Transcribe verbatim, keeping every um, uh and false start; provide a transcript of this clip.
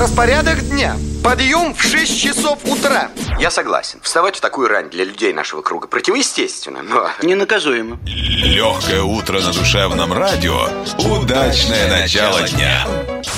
Распорядок дня. Подъем в шесть часов утра. Я согласен. Вставать в такую рань для людей нашего круга противоестественно, но... ненаказуемо. Легкое утро на душевном радио. Удачное начало дня.